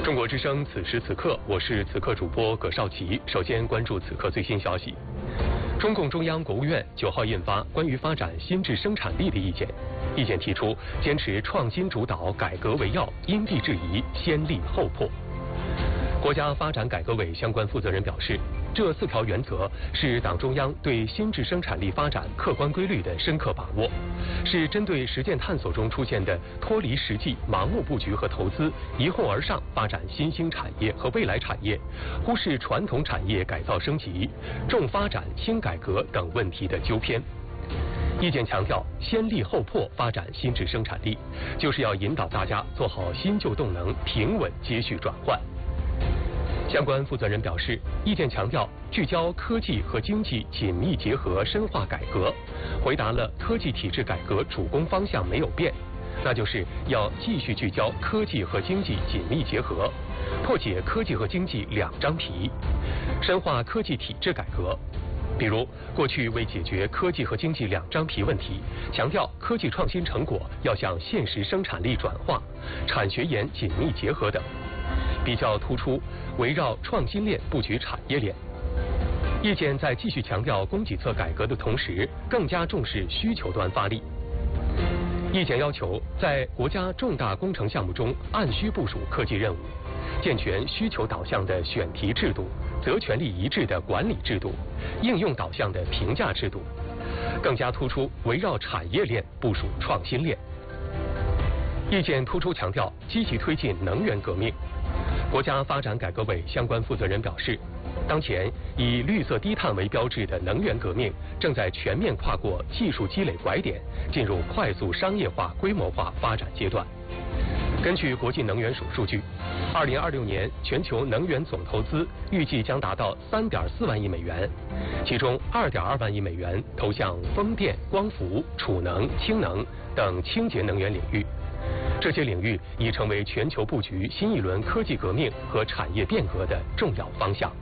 中国之声此时此刻，我是此刻主播葛少奇。首先关注此刻最新消息。中共中央、国务院9号印发关于发展新质生产力的意见，意见提出坚持创新主导、改革为要，因地制宜，先立后破。国家发展改革委相关负责人表示，这4条原则是党中央对新质生产力发展客观规律的深刻把握，是针对实践探索中出现的脱离实际、盲目布局和投资、一哄而上发展新兴产业和未来产业、忽视传统产业改造升级、重发展轻改革等问题的纠偏。意见强调，先立后破发展新质生产力，就是要引导大家做好新旧动能平稳接续转换。相关负责人表示，意见强调聚焦科技和经济紧密结合深化改革，回答了科技体制改革主攻方向没有变，那就是要继续聚焦科技和经济紧密结合，破解科技和经济2张皮，深化科技体制改革。比如，过去为解决科技和经济2张皮问题，强调科技创新成果要向现实生产力转化，产学研紧密结合等。比较突出围绕创新链布局产业链。意见在继续强调供给侧改革的同时，更加重视需求端发力。意见要求在国家重大工程项目中按需部署科技任务，健全需求导向的选题制度、责权利一致的管理制度、应用导向的评价制度，更加突出围绕产业链部署创新链。意见突出强调积极推进能源革命。国家发展改革委相关负责人表示，当前以绿色低碳为标志的能源革命正在全面跨过技术积累拐点，进入快速商业化、规模化发展阶段。根据国际能源署数据，2026年全球能源总投资预计将达到3.4万亿美元，其中2.2万亿美元投向风电、光伏、储能、氢能等清洁能源领域。这些领域已成为全球布局新一轮科技革命和产业变革的重要方向。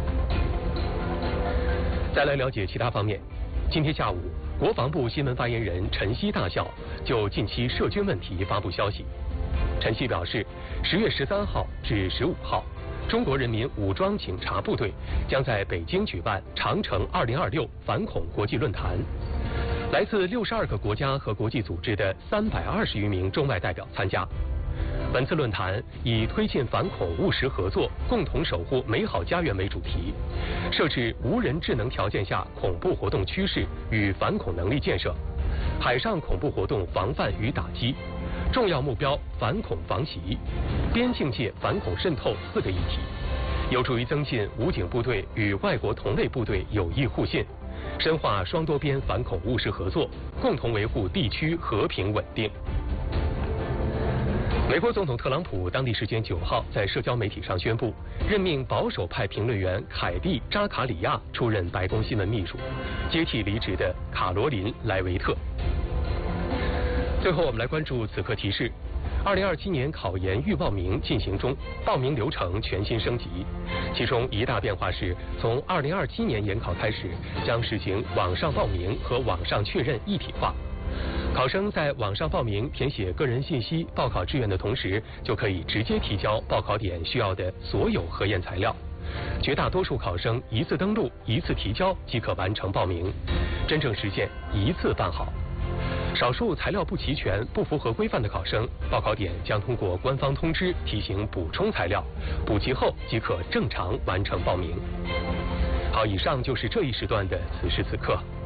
再来了解其他方面。今天下午，国防部新闻发言人陈希大校就近期涉军问题发布消息。陈希表示，10月13号至15号，中国人民武装警察部队将在北京举办长城2026反恐国际论坛。来自62个国家和国际组织的320余名中外代表参加。本次论坛以推进反恐务实合作，共同守护美好家园为主题，设置无人智能条件下恐怖活动趋势与反恐能力建设、海上恐怖活动防范与打击、重要目标反恐防袭、边境界反恐渗透4个议题，有助于增进武警部队与外国同类部队友谊互信，深化双多边反恐务实合作，共同维护地区和平稳定。美国总统特朗普当地时间9号在社交媒体上宣布，任命保守派评论员凯蒂·扎卡里亚出任白宫新闻秘书，接替离职的卡罗琳·莱维特。最后，我们来关注此刻提示：2027年考研预报名进行中，报名流程全新升级。其中一大变化是，从2027年研考开始，将实行网上报名和网上确认一体化。考生在网上报名填写个人信息、报考志愿的同时，就可以直接提交报考点需要的所有核验材料。绝大多数考生一次登录、一次提交即可完成报名，真正实现一次办好。少数材料不齐全、不符合规范的考生，报考点将通过官方通知提醒补充材料，补齐后即可正常完成报名。好，以上就是这一时段的此时此刻。